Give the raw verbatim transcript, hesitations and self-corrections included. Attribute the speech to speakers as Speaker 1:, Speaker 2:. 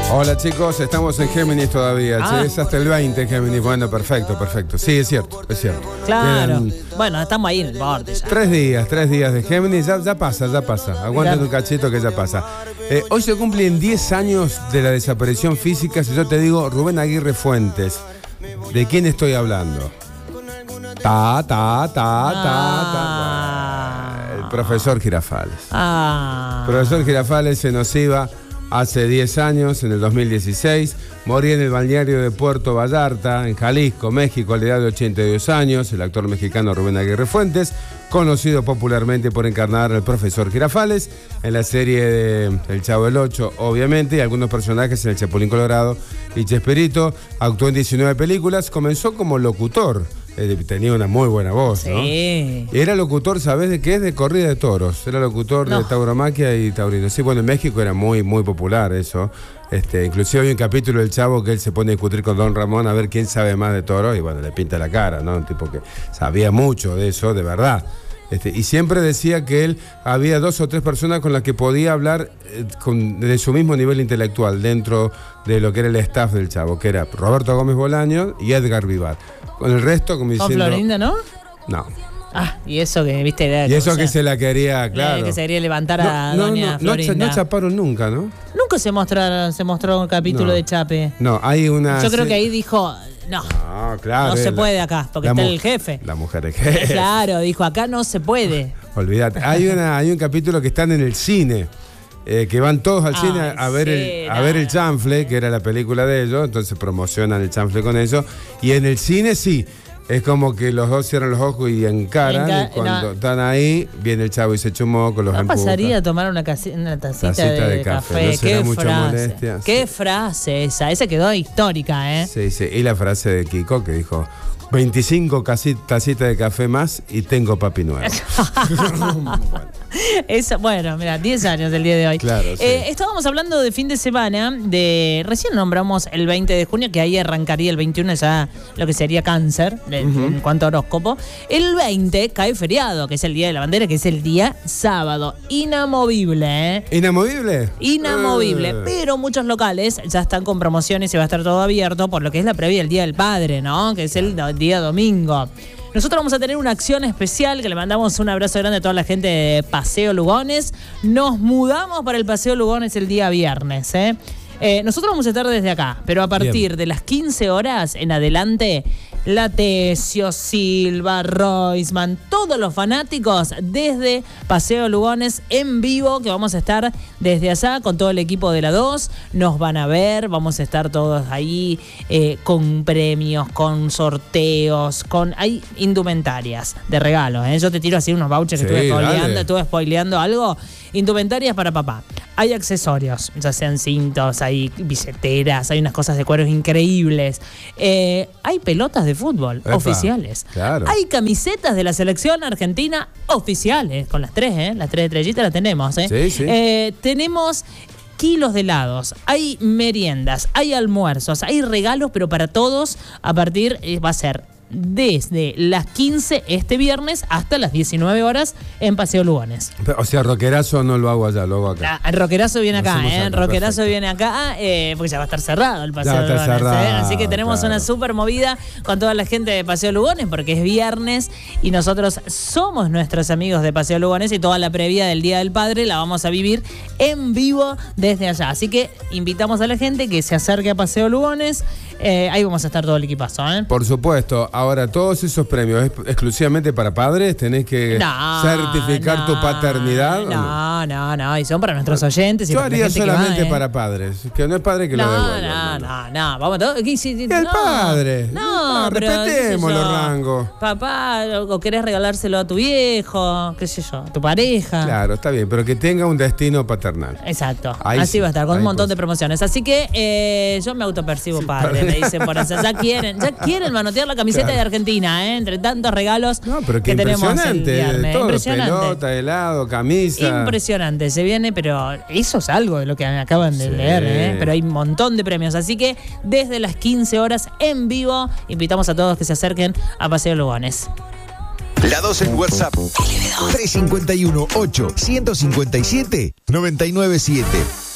Speaker 1: Hola chicos, estamos en Géminis todavía,
Speaker 2: Ah.
Speaker 1: che, es hasta el veinte Géminis. Bueno, perfecto, perfecto. Sí, es cierto, es cierto.
Speaker 2: Claro.
Speaker 1: Quedan
Speaker 2: Bueno, estamos ahí en el borde ya.
Speaker 1: tres días, tres días de Géminis, ya, ya pasa, ya pasa. Aguanten
Speaker 2: Ya.
Speaker 1: un cachito que ya pasa. Eh, hoy se cumplen diez años de la desaparición física. Si yo te digo Rubén Aguirre Fuentes, ¿de quién estoy hablando? Ta, ta, ta, ta,
Speaker 2: Ah.
Speaker 1: ta. El profesor Girafales.
Speaker 2: Ah.
Speaker 1: Profesor Girafales se nos iba hace diez años, en el dos mil dieciséis. Moría en el balneario de Puerto Vallarta, en Jalisco, México, a la edad de ochenta y dos años. El actor mexicano Rubén Aguirre Fuentes, conocido popularmente por encarnar al profesor Girafales en la serie de El Chavo del Ocho, obviamente, y algunos personajes en El Chapulín Colorado y Chespirito. Actuó en diecinueve películas. Comenzó como locutor. Eh, tenía una muy buena voz, ¿no?
Speaker 2: Sí.
Speaker 1: Y era locutor, ¿sabés de qué es? De corrida de toros. Era locutor
Speaker 2: No.
Speaker 1: de tauromaquia y taurino. Sí, bueno, en México era muy, muy popular eso. Este, inclusive hay un capítulo del Chavo que él se pone a discutir con Don Ramón a ver quién sabe más de toros y bueno, le pinta la cara, ¿no? Un tipo que sabía mucho de eso, de verdad. Este, y siempre decía que él había dos o tres personas con las que podía hablar eh, con, de su mismo nivel intelectual dentro de lo que era el staff del Chavo, que era Roberto Gómez Bolaño y Edgar Vivar. Con el resto, como
Speaker 2: Con
Speaker 1: diciendo...
Speaker 2: Florinda, ¿no?
Speaker 1: No.
Speaker 2: Ah, y eso que, viste, era
Speaker 1: Y eso
Speaker 2: como,
Speaker 1: que
Speaker 2: o sea,
Speaker 1: se la quería, claro.
Speaker 2: que se quería levantar a
Speaker 1: No, no,
Speaker 2: doña
Speaker 1: no, no,
Speaker 2: Florinda.
Speaker 1: no chaparon nunca, ¿no?
Speaker 2: Nunca se mostraron, se mostró un capítulo
Speaker 1: No.
Speaker 2: de Chape.
Speaker 1: No, hay una...
Speaker 2: Yo creo
Speaker 1: sí.
Speaker 2: que ahí dijo, no,
Speaker 1: No, claro.
Speaker 2: no
Speaker 1: es
Speaker 2: se
Speaker 1: la-
Speaker 2: puede acá, porque
Speaker 1: la
Speaker 2: está
Speaker 1: mu-
Speaker 2: el jefe.
Speaker 1: La mujer del jefe.
Speaker 2: Claro, dijo, acá no se puede.
Speaker 1: Olvídate. Hay, una, hay un capítulo que están en el cine, eh, que van todos al
Speaker 2: Ay,
Speaker 1: cine a, a ver el,
Speaker 2: sí,
Speaker 1: a ver el
Speaker 2: nada.
Speaker 1: chanfle, que era la película de ellos, entonces promocionan el chanfle con eso. Y en el cine sí, es como que los dos cierran los ojos y encaran,
Speaker 2: Enca-
Speaker 1: y cuando
Speaker 2: no.
Speaker 1: están ahí, viene el Chavo y se chumó con los
Speaker 2: ¿No
Speaker 1: empuja.
Speaker 2: pasaría a tomar una, casi- una tacita,
Speaker 1: Tacita
Speaker 2: de,
Speaker 1: de café,
Speaker 2: café?
Speaker 1: ¿no será
Speaker 2: Qué
Speaker 1: mucha
Speaker 2: frase.
Speaker 1: molestia?
Speaker 2: Qué
Speaker 1: Sí.
Speaker 2: frase esa. Esa quedó histórica, ¿eh?
Speaker 1: Sí, sí. Y la frase de Kiko que dijo, veinticinco casi- tacitas de café más y tengo papi nuevo. Bueno.
Speaker 2: Esa, bueno, mira, diez años del día de hoy.
Speaker 1: Claro, sí.
Speaker 2: Eh, estábamos hablando de fin de semana, de recién nombramos el veinte de junio, que ahí arrancaría el veintiuno ya lo que sería cáncer, de- en cuanto a horóscopo. El veinte cae feriado, que es el día de la bandera, que es el día sábado. Inamovible, ¿eh?
Speaker 1: ¿Inamovible?
Speaker 2: Inamovible,
Speaker 1: Eh.
Speaker 2: pero muchos locales ya están con promociones y va a estar todo abierto por lo que es la previa del Día del Padre, ¿no? Que es el do- día domingo. Nosotros vamos a tener una acción especial que le mandamos un abrazo grande a toda la gente de Paseo Lugones. Nos mudamos para el Paseo Lugones el día viernes, ¿eh? Eh, nosotros vamos a estar desde acá, pero a partir
Speaker 1: Bien.
Speaker 2: de las quince horas en adelante, Latesio, Silva, Roisman, todos los fanáticos desde Paseo Lugones en vivo, que vamos a estar desde allá con todo el equipo de la dos. Nos van a ver, vamos a estar todos ahí eh, con premios, con sorteos, con hay indumentarias de regalos. ¿eh? Yo te tiro así unos vouchers que
Speaker 1: Sí,
Speaker 2: estuve
Speaker 1: dale.
Speaker 2: spoileando, estuve spoileando algo. Indumentarias para papá. Hay accesorios, ya sean cintos, hay billeteras, hay unas cosas de cuero increíbles. Eh, hay pelotas de fútbol
Speaker 1: Epa,
Speaker 2: oficiales.
Speaker 1: claro.
Speaker 2: Hay camisetas de la selección argentina oficiales, con las tres, ¿eh? Las tres estrellitas las tenemos, ¿eh?
Speaker 1: Sí, sí.
Speaker 2: Eh, tenemos kilos de helados, hay meriendas, hay almuerzos, hay regalos, pero para todos a partir, eh, va a ser desde las quince este viernes hasta las diecinueve horas en Paseo Lugones.
Speaker 1: O sea, rockerazo no lo hago allá, lo hago acá.
Speaker 2: Ah, el rockerazo viene
Speaker 1: Lo
Speaker 2: acá,
Speaker 1: hacemos
Speaker 2: ¿eh? El
Speaker 1: acá,
Speaker 2: rockerazo
Speaker 1: perfecto.
Speaker 2: viene acá, eh, porque ya va a estar cerrado el Paseo
Speaker 1: Ya va a estar
Speaker 2: Lugones, ¿eh?
Speaker 1: cerrado,
Speaker 2: Así que tenemos
Speaker 1: claro.
Speaker 2: una super movida con toda la gente de Paseo Lugones, porque es viernes y nosotros somos nuestros amigos de Paseo Lugones y toda la previa del Día del Padre la vamos a vivir en vivo desde allá. Así que invitamos a la gente que se acerque a Paseo Lugones. Eh, ahí vamos a estar todo el equipazo, ¿eh?
Speaker 1: Por supuesto. Ahora, todos esos premios es exclusivamente para padres, tenés que
Speaker 2: No,
Speaker 1: certificar
Speaker 2: no,
Speaker 1: tu paternidad. ¿o no?
Speaker 2: No, no, no, y son para nuestros oyentes. Y
Speaker 1: Yo
Speaker 2: para la
Speaker 1: haría
Speaker 2: gente que va,
Speaker 1: solamente
Speaker 2: ¿eh?
Speaker 1: para padres, que no es padre que lo
Speaker 2: No,
Speaker 1: devuelva.
Speaker 2: no, no, no, vamos todos. ¿qué hiciste?
Speaker 1: Y el
Speaker 2: No,
Speaker 1: padre.
Speaker 2: No,
Speaker 1: No,
Speaker 2: pero,
Speaker 1: respetemos
Speaker 2: qué sé
Speaker 1: los
Speaker 2: yo,
Speaker 1: rangos.
Speaker 2: Papá, o o querés regalárselo a tu viejo, qué sé yo, a tu pareja.
Speaker 1: Claro, está bien, pero que tenga un destino paternal.
Speaker 2: Exacto,
Speaker 1: Ahí
Speaker 2: así
Speaker 1: sí,
Speaker 2: va a estar, con
Speaker 1: ahí
Speaker 2: un montón
Speaker 1: pues.
Speaker 2: de promociones. Así que eh, yo me autopercibo padre, me dicen por eso. Ya quieren, ya quieren manotear la camiseta
Speaker 1: Claro.
Speaker 2: de Argentina, ¿eh? Entre tantos regalos
Speaker 1: No, pero que
Speaker 2: que tenemos el
Speaker 1: impresionante.
Speaker 2: viernes.
Speaker 1: Todo,
Speaker 2: Impresionante.
Speaker 1: pelota, helado, camisa.
Speaker 2: Impresionante, se viene, pero eso es algo de lo que me acaban de
Speaker 1: Sí.
Speaker 2: leer, ¿eh? Pero hay un montón de premios. Así que desde las quince horas en vivo, invitamos a todos que se acerquen a Paseo Lugones.
Speaker 3: La dos en WhatsApp. tres cinco uno, ocho, uno cinco siete, nueve nueve siete.